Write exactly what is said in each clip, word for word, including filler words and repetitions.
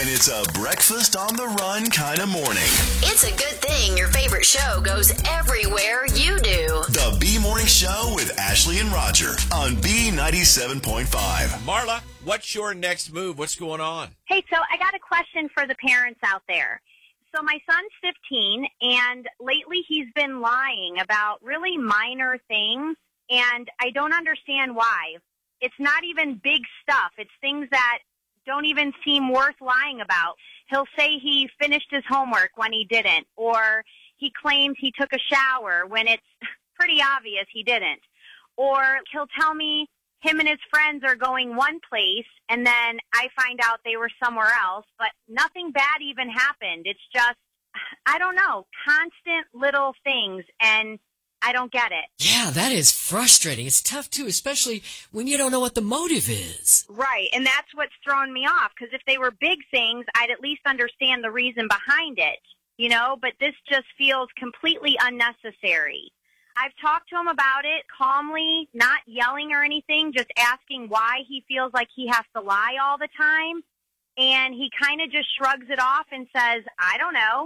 when it's a breakfast on the run kind of morning. It's a good thing your favorite show goes everywhere you do. The B Morning Show with Ashley and Roger on B ninety-seven point five. Marla, what's your next move? What's going on? Hey, so I got a question for the parents out there. So my son's fifteen, and lately he's been lying about really minor things, and I don't understand why. It's not even big stuff. It's things that don't even seem worth lying about. He'll say he finished his homework when he didn't, or he claims he took a shower when it's pretty obvious he didn't. Or he'll tell me him and his friends are going one place, and then I find out they were somewhere else, but nothing bad even happened. It's just, I don't know, constant little things, and I don't get it. Yeah, that is frustrating. It's tough, too, especially when you don't know what the motive is. Right, and that's what's thrown me off, because if they were big things, I'd at least understand the reason behind it, you know, but this just feels completely unnecessary. I've talked to him about it calmly, not yelling or anything, just asking why he feels like he has to lie all the time, and he kind of just shrugs it off and says, I don't know.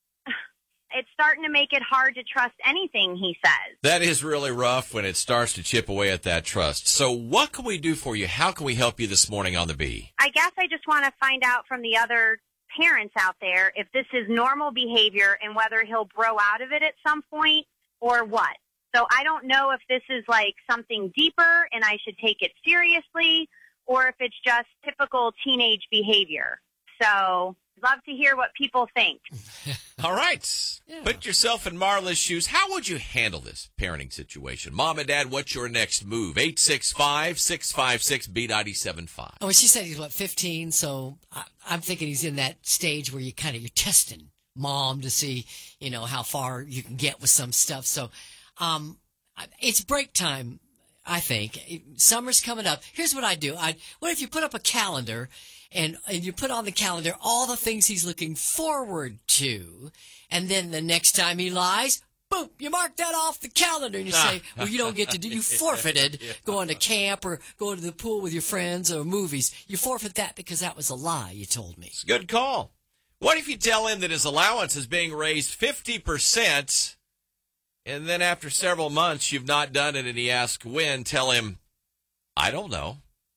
It's starting to make it hard to trust anything he says. That is really rough when it starts to chip away at that trust. So what can we do for you? How can we help you this morning on the B? I guess I just want to find out from the other parents out there if this is normal behavior and whether he'll grow out of it at some point or what. So I don't know if this is like something deeper and I should take it seriously or if it's just typical teenage behavior. So love to hear what people think. All right. Yeah. Put yourself in Marla's shoes. How would you handle this parenting situation? Mom and Dad, what's your next move? eight six five, six five six, B nine seven five. Oh, she said he's, what, fifteen? So I, I'm thinking he's in that stage where you kind of, you're testing mom to see, you know, how far you can get with some stuff. So um, it's break time, I think. Summer's coming up. Here's what I do. I What if you put up a calendar And, and you put on the calendar all the things he's looking forward to, and then the next time he lies, boom, you mark that off the calendar, and you say, well, you don't get to do, you forfeited going to camp or going to the pool with your friends or movies. You forfeit that because that was a lie you told me. It's a good call. What if you tell him that his allowance is being raised fifty percent, and then after several months you've not done it, and he asks when, tell him, I don't know.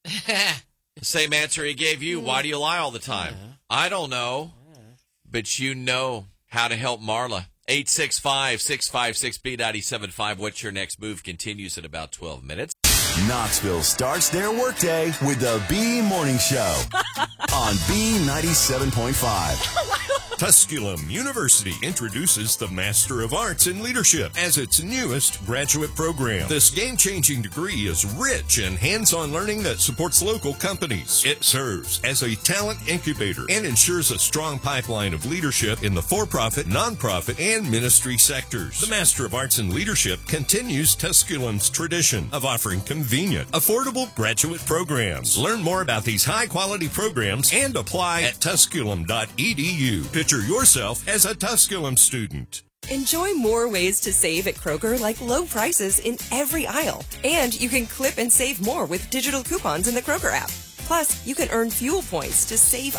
The same answer he gave you. Why do you lie all the time? Yeah. I don't know. Yeah. But you know how to help Marla. eight six five, six five six, B nine seven five. What's your next move? Continues in about twelve minutes. Knoxville starts their workday with the B Morning Show on B ninety-seven point five. Tusculum University introduces the Master of Arts in Leadership as its newest graduate program. This game-changing degree is rich in hands-on learning that supports local companies. It serves as a talent incubator and ensures a strong pipeline of leadership in the for-profit, nonprofit, and ministry sectors. The Master of Arts in Leadership continues Tusculum's tradition of offering convenient, affordable graduate programs. Learn more about these high-quality programs and apply at tusculum dot e d u. Picture yourself as a Tusculum student. Enjoy more ways to save at Kroger, like low prices in every aisle. And you can clip and save more with digital coupons in the Kroger app. Plus, you can earn fuel points to save